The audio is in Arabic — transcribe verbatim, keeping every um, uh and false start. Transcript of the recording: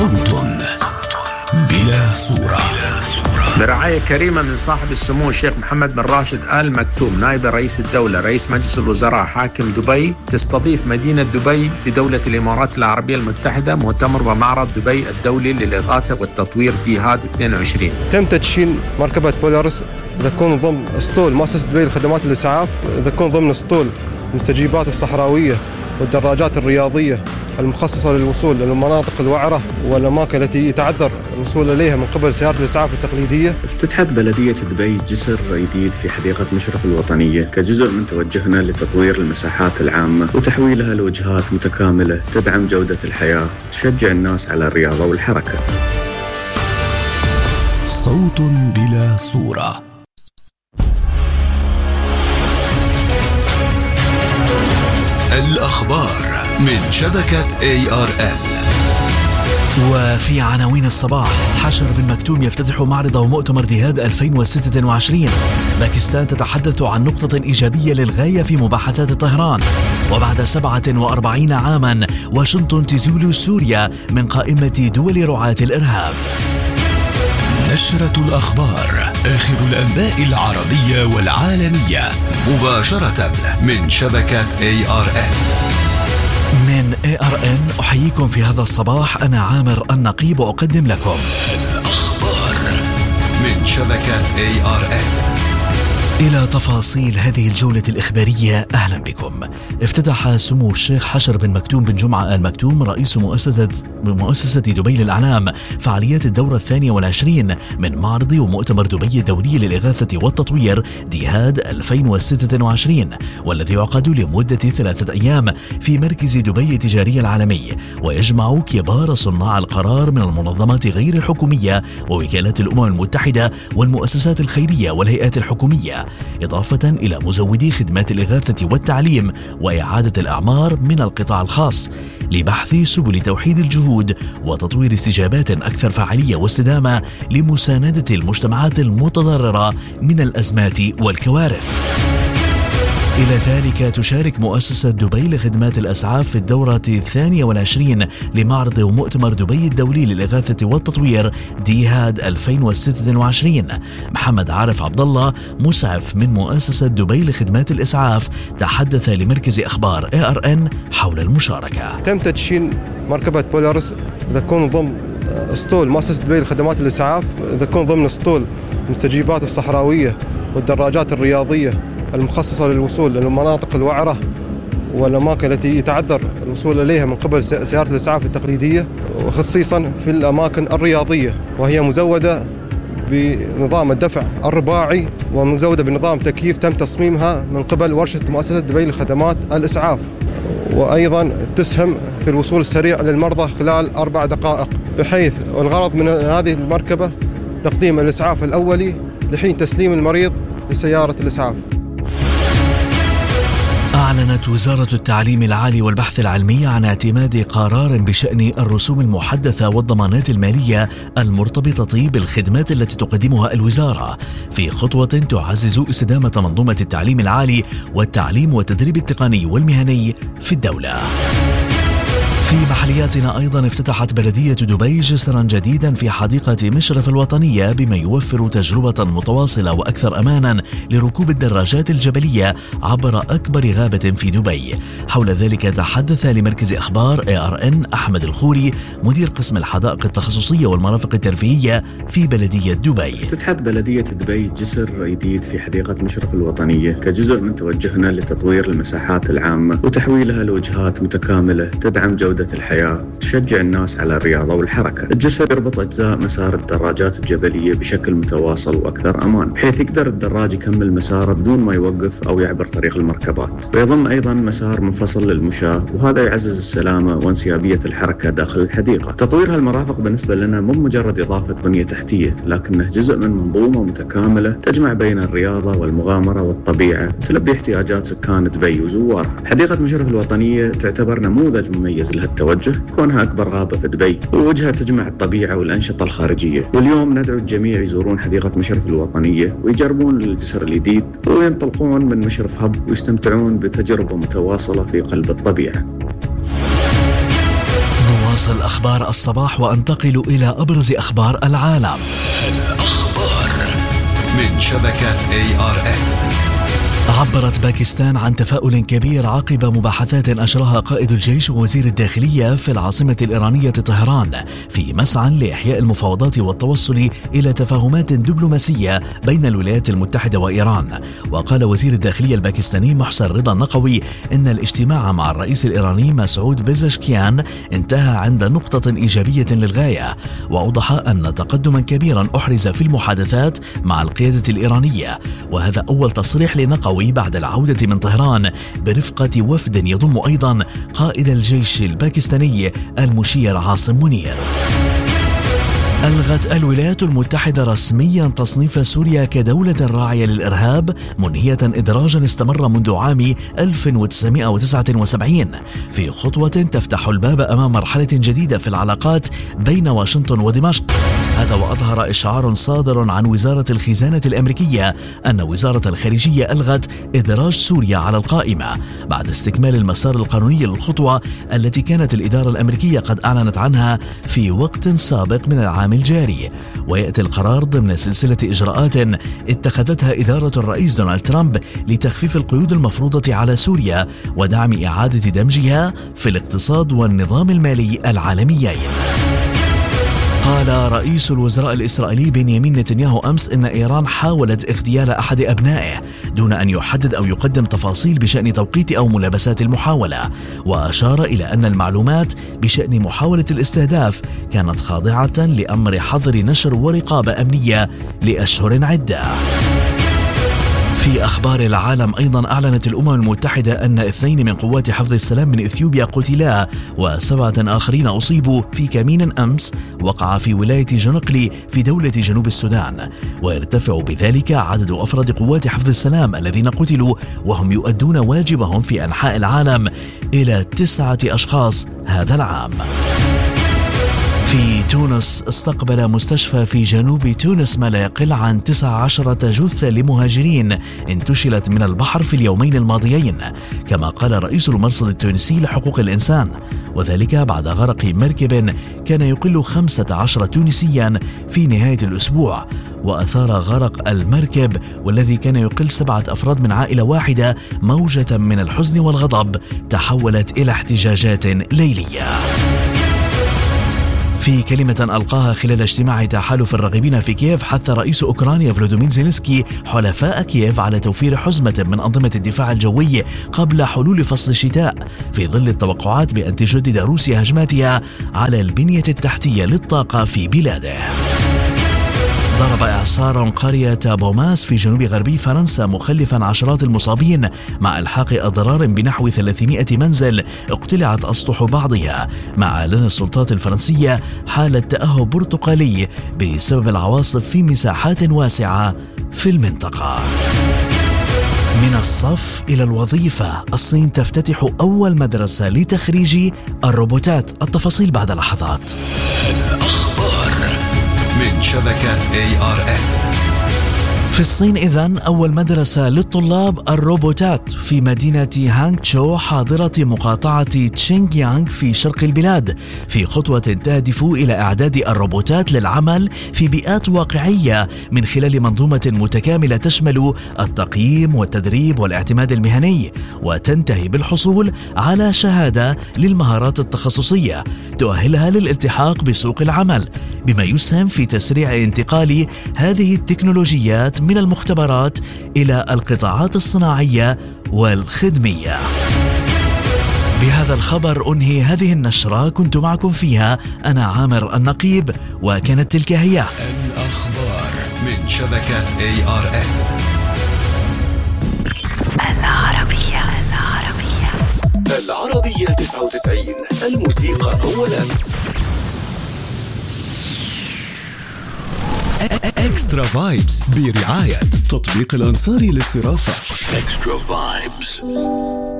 صوت بلا صورة. برعاية كريمة من صاحب السمو الشيخ محمد بن راشد آل مكتوم نائب رئيس الدولة رئيس مجلس الوزراء حاكم دبي، تستضيف مدينة دبي بدولة الإمارات العربية المتحدة مؤتمر ومعرض دبي الدولي للإغاثة والتطوير ديهاد اثنين وعشرين. تم تدشين مركبة بولارس تكون ضمن اسطول مؤسسة دبي لخدمات الإسعاف، تكون ضمن اسطول المستجيبات الصحراوية والدراجات الرياضية المخصصة للوصول للمناطق الوعرة والأماكن التي يتعذر الوصول إليها من قبل سيارة الإسعاف التقليدية. افتتحت بلدية دبي جسر جديد في حديقة مشرف الوطنية كجزء من توجهنا لتطوير المساحات العامة وتحويلها لوجهات متكاملة تدعم جودة الحياة وتشجع الناس على الرياضة والحركة. صوت بلا صورة. الأخبار من شبكة إيه آر إل. وفي عناوين الصباح: حشر بن مكتوم يفتتح معرض ومؤتمر ديهاد ألفين وستة وعشرين. باكستان تتحدث عن نقطة إيجابية للغاية في مباحثات طهران. وبعد سبعة وأربعين عاما واشنطن تزول سوريا من قائمة دول رعاة الإرهاب. نشرة الأخبار، آخر الأنباء العربية والعالمية مباشرة من شبكة إيه آر إل. من إيه آر إن أحييكم في هذا الصباح، أنا عامر النقيب وأقدم لكم الأخبار من شبكة إيه آر إل. إلى تفاصيل هذه الجولة الإخبارية، أهلا بكم. افتتح سمو الشيخ حشر بن مكتوم بن جمعة آل مكتوم رئيس مؤسسة مؤسسة دبي للإعلام فعاليات الدورة الثانية والعشرين من معرض ومؤتمر دبي الدولي للإغاثة والتطوير ديهاد ألفين وستة وعشرين، والذي يعقد لمدة ثلاثة أيام في مركز دبي التجاري العالمي، ويجمع كبار صناع القرار من المنظمات غير الحكومية ووكالات الأمم المتحدة والمؤسسات الخيرية والهيئات الحكومية، إضافة إلى مزودي خدمات الإغاثة والتعليم وإعادة الأعمار من القطاع الخاص، لبحث سبل توحيد الجهود وتطوير استجابات أكثر فاعلية واستدامة لمساندة المجتمعات المتضررة من الأزمات والكوارث. إلى ذلك تشارك مؤسسة دبي لخدمات الإسعاف في الدورة الثانية والعشرين لمعرض ومؤتمر دبي الدولي للإغاثة والتطوير ديهاد ألفين وستة وعشرين. محمد عارف عبد الله مسعف من مؤسسة دبي لخدمات الإسعاف تحدث لمركز أخبار إيه آر إن حول المشاركة. تم تدشين مركبة بولارس تكون ضمن اسطول مؤسسة دبي لخدمات الإسعاف، تكون ضمن اسطول المستجيبات الصحراوية والدراجات الرياضية المخصصة للوصول للمناطق الوعرة والأماكن التي يتعذر الوصول إليها من قبل سيارة الإسعاف التقليدية، وخصيصا في الأماكن الرياضية، وهي مزودة بنظام الدفع الرباعي ومزودة بنظام تكييف تم تصميمها من قبل ورشة مؤسسة دبي لخدمات الإسعاف، وأيضا تسهم في الوصول السريع للمرضى خلال أربع دقائق، بحيث الغرض من هذه المركبة تقديم الإسعاف الأولي لحين تسليم المريض لسيارة الإسعاف. أعلنت وزارة التعليم العالي والبحث العلمي عن اعتماد قرار بشأن الرسوم المحدثة والضمانات المالية المرتبطة بالخدمات التي تقدمها الوزارة، في خطوة تعزز استدامة منظومة التعليم العالي والتعليم والتدريب التقني والمهني في الدولة. في محلياتنا أيضا افتتحت بلدية دبي جسرا جديدا في حديقة مشرف الوطنية بما يوفر تجربة متواصلة وأكثر أمانا لركوب الدراجات الجبلية عبر أكبر غابة في دبي. حول ذلك تحدث لمركز أخبار إيه آر إن أحمد الخوري مدير قسم الحدائق التخصصية والمرافق الترفيهية في بلدية دبي. افتتحت بلدية دبي جسر جديد في حديقة مشرف الوطنية كجزء من توجهنا لتطوير المساحات العامة وتحويلها لوجهات متكاملة تدعم جودة الحياة وتشجع الناس على الرياضة والحركة. الجسر يربط أجزاء مسار الدراجات الجبلية بشكل متواصل وأكثر أمان، بحيث يقدر الدراج يكمل مساره بدون ما يوقف أو يعبر طريق المركبات، ويضم أيضا مسار منفصل للمشاة، وهذا يعزز السلامة وانسيابية الحركة داخل الحديقة. تطوير هالمرافق بالنسبة لنا مو مجرد إضافة بنية تحتية، لكنه جزء من منظومة متكاملة تجمع بين الرياضة والمغامرة والطبيعة وتلبي احتياجات سكان دبي وزوارها. حديقة مشرف الوطنية تعتبر نموذج مميز لها التوجه، كونها أكبر غابة في دبي ووجهة تجمع الطبيعة والأنشطة الخارجية. واليوم ندعو الجميع يزورون حديقة مشرف الوطنية ويجربون الجسر الجديد وينطلقون من مشرف هب ويستمتعون بتجربة متواصلة في قلب الطبيعة. نواصل أخبار الصباح وأنتقل إلى أبرز أخبار العالم. الأخبار من شبكة إيه آر إن. عبرت باكستان عن تفاؤل كبير عقب مباحثات أجراها قائد الجيش ووزير الداخلية في العاصمة الإيرانية طهران في مسعى لإحياء المفاوضات والتوصل إلى تفاهمات دبلوماسية بين الولايات المتحدة وإيران. وقال وزير الداخلية الباكستاني محسن رضا النقوي إن الاجتماع مع الرئيس الإيراني مسعود بيزشكيان انتهى عند نقطة إيجابية للغاية، وأوضح أن تقدما كبيرا أحرز في المحادثات مع القيادة الإيرانية، وهذا أول تصريح لنقوي بعد العودة من طهران برفقة وفد يضم أيضا قائد الجيش الباكستاني المشير عاصم منير. ألغت الولايات المتحدة رسميا تصنيف سوريا كدولة راعية للإرهاب، منهية إدراجا استمر منذ عام ألف وتسعمائة وتسعة وسبعين في خطوة تفتح الباب أمام مرحلة جديدة في العلاقات بين واشنطن ودمشق. هذا وأظهر إشعار صادر عن وزارة الخزانة الأمريكية أن وزارة الخارجية ألغت إدراج سوريا على القائمة بعد استكمال المسار القانوني للخطوة التي كانت الإدارة الأمريكية قد أعلنت عنها في وقت سابق من العام الجاري. ويأتي القرار ضمن سلسلة إجراءات اتخذتها إدارة الرئيس دونالد ترامب لتخفيف القيود المفروضة على سوريا ودعم إعادة دمجها في الاقتصاد والنظام المالي العالميين. قال رئيس الوزراء الإسرائيلي بنيامين نتنياهو أمس إن إيران حاولت اغتيال أحد أبنائه دون أن يحدد أو يقدم تفاصيل بشأن توقيت أو ملابسات المحاولة، وأشار إلى أن المعلومات بشأن محاولة الاستهداف كانت خاضعة لأمر حظر نشر ورقابة أمنية لأشهر عدة. في أخبار العالم أيضا أعلنت الأمم المتحدة أن اثنين من قوات حفظ السلام من إثيوبيا قتلا وسبعة آخرين أصيبوا في كمين أمس وقع في ولاية جنقلي في دولة جنوب السودان، ويرتفع بذلك عدد أفراد قوات حفظ السلام الذين قتلوا وهم يؤدون واجبهم في أنحاء العالم إلى تسعة أشخاص هذا العام. في تونس استقبل مستشفى في جنوب تونس ما لا يقل عن تسع عشرة جثة لمهاجرين انتشلت من البحر في اليومين الماضيين، كما قال رئيس المرصد التونسي لحقوق الإنسان، وذلك بعد غرق مركب كان يقل خمسة عشر تونسيا في نهاية الأسبوع. وأثار غرق المركب والذي كان يقل سبعة أفراد من عائلة واحدة موجة من الحزن والغضب تحولت إلى احتجاجات ليلية. في كلمة ألقاها خلال اجتماع تحالف الراغبين في كييف، حث رئيس أوكرانيا فلودومير زيلينسكي حلفاء كييف على توفير حزمة من أنظمة الدفاع الجوي قبل حلول فصل الشتاء، في ظل التوقعات بأن تجدد روسيا هجماتها على البنية التحتية للطاقة في بلاده. ضرب إعصار قرية بوماس في جنوب غربي فرنسا مخلفا عشرات المصابين مع إلحاق أضرار بنحو ثلاثمائة منزل اقتلعت أسطح بعضها، مع إعلان السلطات الفرنسية حالة تأهب برتقالي بسبب العواصف في مساحات واسعة في المنطقة. من الصف إلى الوظيفة، الصين تفتتح أول مدرسة لتخريج الروبوتات. التفاصيل بعد لحظات. من شبكة إيه آر إن. في الصين إذن أول مدرسة للطلاب الروبوتات في مدينة هانغتشو حاضرة مقاطعة تشينغيانغ في شرق البلاد، في خطوة تهدف إلى إعداد الروبوتات للعمل في بيئات واقعية من خلال منظومة متكاملة تشمل التقييم والتدريب والاعتماد المهني، وتنتهي بالحصول على شهادة للمهارات التخصصية تؤهلها للالتحاق بسوق العمل، بما يسهم في تسريع انتقال هذه التكنولوجيات من المختبرات إلى القطاعات الصناعية والخدمية. بهذا الخبر أنهي هذه النشرة، كنت معكم فيها أنا عامر النقيب، وكانت تلك هي الأخبار من شبكة إيه آر إن. العربية العربية العربية تسعة وتسعين، الموسيقى أولا. اكسترا فايبس برعاية تطبيق الأنصاري للصرافة. اكسترا فايبس.